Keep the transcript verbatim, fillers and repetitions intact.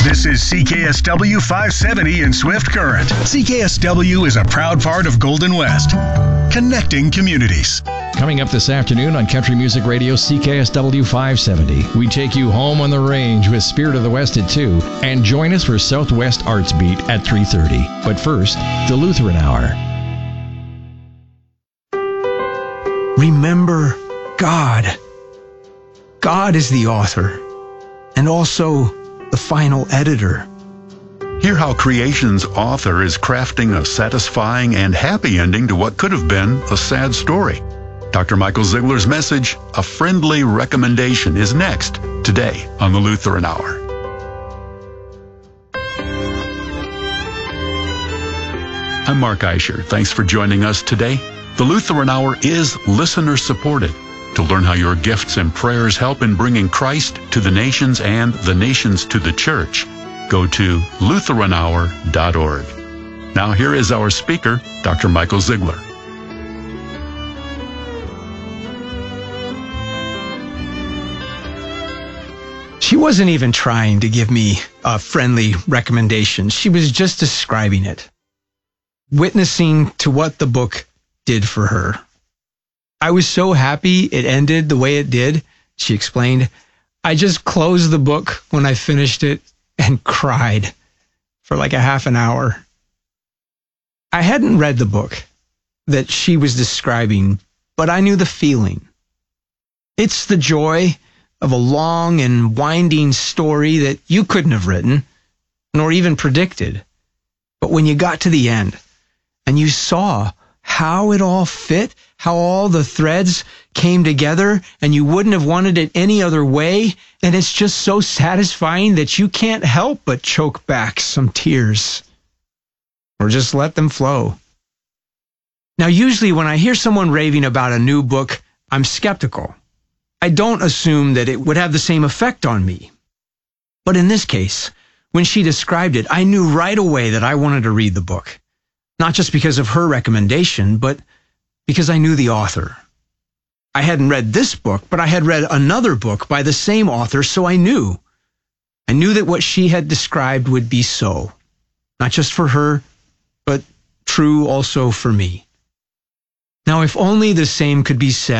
This is C K S W five seventy in Swift Current. C K S W is a proud part of Golden West, connecting communities. Coming up this afternoon on Country Music Radio C K S W five seventy, we take you home on the range with Spirit of the West at two, and join us for Southwest Arts Beat at three thirty. But first, the Lutheran Hour. Remember God. God is the author and also the final editor. Hear how creation's author is crafting a satisfying and happy ending to what could have been a sad story. Doctor Michael Ziegler's message, A Friendly Recommendation, is next, today on the Lutheran Hour. I'm Mark Eicher. Thanks for joining us today. The Lutheran Hour is listener-supported. To learn how your gifts and prayers help in bringing Christ to the nations and the nations to the church, go to lutheran hour dot org. Now here is our speaker, Doctor Michael Ziegler. She wasn't even trying to give me a friendly recommendation. She was just describing it, witnessing to what the book did for her. I was so happy it ended the way it did, she explained. I just closed the book when I finished it and cried for like a half an hour. I hadn't read the book that she was describing, but I knew the feeling. It's the joy of a long and winding story that you couldn't have written, nor even predicted. But when you got to the end and you saw how it all fit, how all the threads came together, and you wouldn't have wanted it any other way, and it's just so satisfying that you can't help but choke back some tears or just let them flow. Now, usually when I hear someone raving about a new book, I'm skeptical. I don't assume that it would have the same effect on me. But in this case, when she described it, I knew right away that I wanted to read the book. Not just because of her recommendation, but because I knew the author. I hadn't read this book, but I had read another book by the same author, so I knew. I knew that what she had described would be so. Not just for her, but true also for me. Now, if only the same could be said